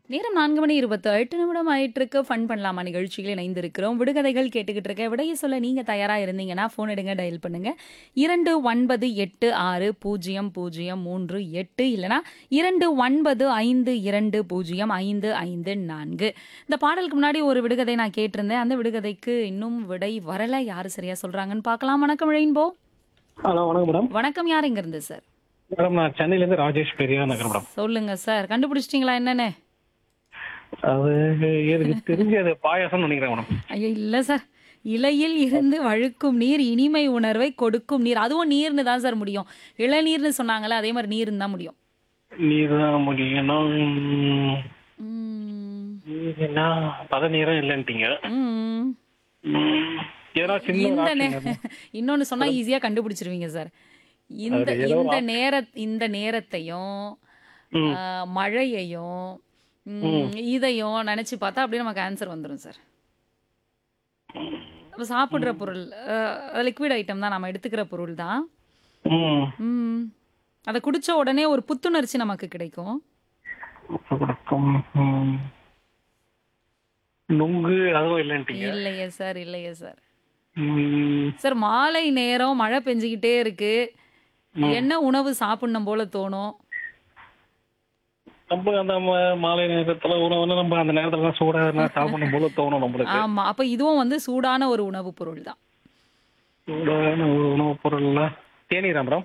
நேரம் 4:28 ஆயிட்டிருக்கு. ஃபன் பண்ணலாமா நிகழ்ச்சியில் இணைந்திருக்கிறோம். விடுகதைகள் கேட்டுக்கிட்டு இருக்க. விடைய சொல்ல நீங்க தயாரா இருந்தீங்கன்னா ஃபோன் எடுங்க, டயல் பண்ணுங்க. 29860038 இல்லனா 2952055554. இந்த பாடலுக்கு முன்னாடி ஒரு விடுகதை நான் கேட்டிருந்தேன். அந்த விடுகதைக்கு இன்னும் விடை வரல. யாரு சரியா சொல்றாங்கன்னு பார்க்கலாம். வணக்கம் ரெயின்போ. ஹலோ வணக்கம் மேடம். வணக்கம், யார் எங்க இருந்து சார்? மேடம் நான் சென்னையிலேருந்து ராஜேஷ் பெரியா நகர் மேடம். சொல்லுங்க சார். கண்டுபிடிச்சிட்டீங்களா என்னன்னு? அது எனக்கு தெரிஞ்சு அது பாயாசம்னு நினைக்கிறேன் மேடம். ஐயோ இல்ல சார். இலையில் இருந்து வழுக்கும் நீர் இனிமை உணர்வை கொடுக்கும் நீர். அதுவும் நீர்னு தான் சார் முடியும். இளநீர்னு சொன்னாங்கல்ல, அதே மாதிரி நீர்னு தான் முடியும். நீர் தான் முடியும். ம். நீர்னா பதநீரம் இல்லைன்ட்டீங்க. ம். ஏன்னா சின்ன ஒரு இந்த option அது. இன்னொன்னு சொன்னா ஈஸியா கண்டுபிடிச்சிருவீங்க சார். இந்த அது ஏதோ இந்த இந்த நேரத்தையும் ம். மழையையும் இதையும் நினைச்சு பார்த்தா அப்படியே நமக்கு ஆன்சர் வந்துடும் சார். நம்ம சாப்பிடுற பொருள், லிக்விட் ஐட்டம் தான், நம்ம எடுத்துக்கிற பொருள் தான். ம். ம். அதை குடிச்ச உடனே ஒரு புத்துணர்ச்சி நமக்கு கிடைக்கும். கொடுக்கும். ம். நுங்கு அதுவும் இல்லைன்ட்டீங்க. இல்லையே சார், இல்லையே சார். ம். சார் மாலை நேரம் மழை பெஞ்சுக்கிட்டே இருக்கு. என்ன உணவு சாப்பிடணும் போல தோணும்? நம்ம அந்த மாலை நேரத்துல உணவுனா நம்ம அந்த நேரத்துல தான் சூடா சாப்பிடணும் போல தோணும் நம்மளுக்கு. ஆமா. அப்ப இதுவும் வந்து சூடான ஒரு உணவு பொருள் தான். சூடான ஒரு உணவுப் பொருள்ல தேநீரா மேடம்?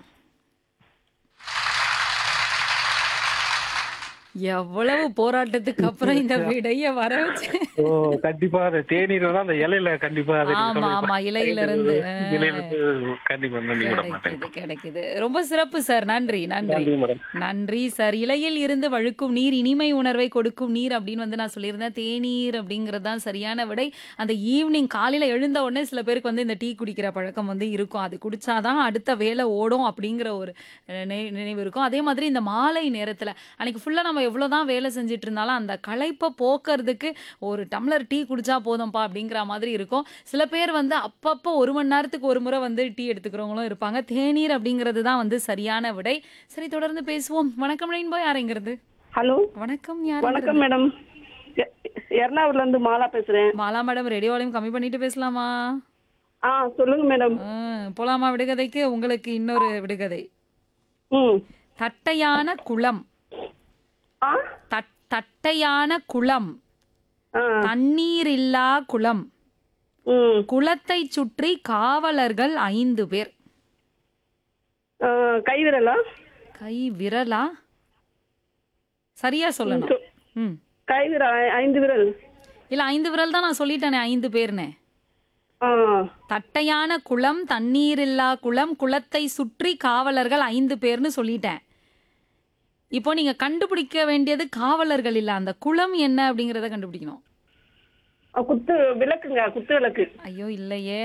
எவ்வளவு போராட்டத்துக்கு அப்புறம் இந்த விடைய வர வச்சு. ஓ கண்டிப்பா அந்த தேநீர் வந்து அந்த இலையில கண்டிப்பா அது நீங்க ஆமா சொல்றது ஆமா, இலையில இருந்து இலையில இருந்து கண்டிப்பா நன்றி மேடம். கிடைக்குது கிடைக்குது. ரொம்ப சிறப்பு சார். நன்றி நன்றி நன்றி மேடம். நன்றி சார். இலையில் இருந்து வழுக்கும் நீர் இனிமை உணர்வை கொடுக்கும் நீர் அப்படின்னு வந்து நான் சொல்லியிருந்தேன். தேநீர் அப்படிங்கிறது தான் சரியான விடை. அந்த ஈவினிங் காலையில எழுந்த உடனே சில பேருக்கு வந்து இந்த டீ குடிக்கிற பழக்கம் வந்து இருக்கும். அது குடிச்சாதான் அடுத்த வேலை ஓடும் அப்படிங்கிற ஒரு நினைவு இருக்கும். அதே மாதிரி இந்த மாலை நேரத்துல அன்னைக்கு ஃபுல்லா நம்ம எவ்வளவுதான் வேலை செஞ்சுட்டு இருந்தாலும் அந்த களைப்பை போக்குறதுக்கு ஒரு டம்ளர் டீ குடிச்சா போதும்பா அப்படிங்கிற மாதிரி இருக்கும். சில பேர் வந்து அப்பப்போ 1 மணி நேரத்துக்கு ஒரு முறை வந்து டீ எடுத்துக்கிறவங்களும் இருப்பாங்க. தேநீர் அப்படிங்கிறது தான் வந்து சரியான விடை. சரி, தொடர்ந்து பேசுவோம். வணக்கம் ரெயின்போ, யாருங்கிறது? ஹலோ வணக்கம், யார்? வணக்கம் மேடம். எர்ணாகுளம்ல இருந்து மாலா பேசுறேன். மாலா மேடம், ரேடியோ வால்யூம் கம்மி பண்ணிட்டு பேசலாமா? சொல்லுங்க மேடம். போலாமா விடுகதைக்கு? உங்களுக்கு இன்னொரு விடுகதை. ம். தட்டையான குளம். ஆ தட்டையான குளம், ஆ தண்ணீர் இல்லா குளம், ம். குளத்தை சுற்றி காவலர்கள் 5 பேர். கை விரலா? கை விரலா? சரியா சொல்லணும். ம். கை விரல் 5 விரல். இல்ல 5 விரல் தான் நான் சொல்லிட்டேனே, 5 பேர்னு. ஆ தட்டையான குளம், தண்ணீர் இல்லா குளம், குளத்தை சுற்றி காவலர்கள் 5 பேர்னு சொல்லிட்டேன். இப்போ நீங்க கண்டுபிடிக்க வேண்டியது காவலர்கள் இல்ல, அந்த குளம் என்ன அப்படிங்கறத கண்டுபிடிக்கணும். குத்து விளக்குங்க, குத்து விளக்கு. ஐயோ இல்லையே.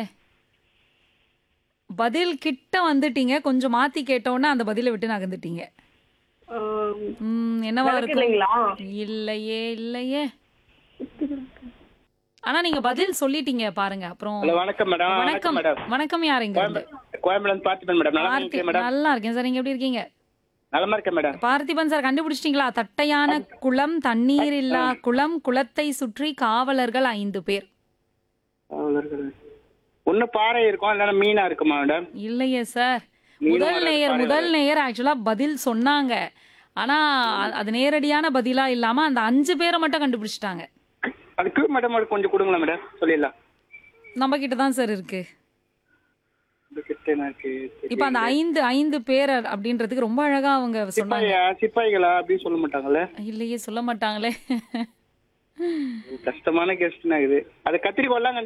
பதில் கிட்ட வந்துட்டீங்க. கொஞ்சம் மாத்தி கேட்டோன்னா அந்த பதிலை விட்டு நகர்ந்துட்டீங்க. என்னவா விளக்கு இருக்கும்? இல்லைங்களா? இல்லையே இல்லையே. ஆனா நீங்க பதில் சொல்லிட்டீங்க பாருங்க. அப்புறம் ஹலோ வணக்கம் மேடம். வணக்கம் மேடம். வணக்கம், யாருங்க இருந்து? கோயம்புலேருந்து பார்த்திபன் மேடம். நல்லா இருக்கீங்க மேடம்? நல்லா இருக்கேன் சார். நீங்க எப்படி இருக்கீங்க? நலமா இருக்கேன் மேடம். பார்த்திபன் சார், கண்டுபிடிச்சிட்டீங்களா? தட்டையான குளம், தண்ணீர் இல்லா குளம், குளத்தை சுற்றி காவலர்கள் 5 பேர். ஒண்ணு பாறை இருக்கும், இல்லைன்னா மீனா இருக்குமா மேடம்? இல்லையே சார். மீனும் வராது, முதல் நேயர் ஆக்சுவலா பதில் சொன்னாங்க. ஆனா அது நேரடியான பதிலா இல்லாம அந்த 5 பேரை மட்டும் கண்டுபிடிச்சிட்டாங்க. அதுக்கு மேடம் அது கொஞ்சம் கொடுங்களா மேடம், சொல்லிடலாம். நம்ம கிட்ட தான் சார் இருக்கு. இது கிட்ட எனக்கு இப்ப அந்த 5 பேர் அப்படின்றதுக்கு ரொம்ப அழகா அவங்க சொன்னாங்க. சிப்பாய்களா அப்படின்னு சொல்ல மாட்டாங்கல்ல? இல்லையே, சொல்ல மாட்டாங்களே. கஷ்டமான கெஸ்ட்னா இது. அது கத்திரிக்கோல்லாம்